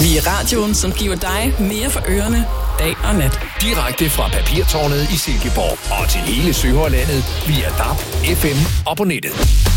Vi er radioen, som giver dig mere for ørerne, dag og nat. Direkte fra Papirtårnet i Silkeborg og til hele Sønderjylland via DAB, FM og på nettet.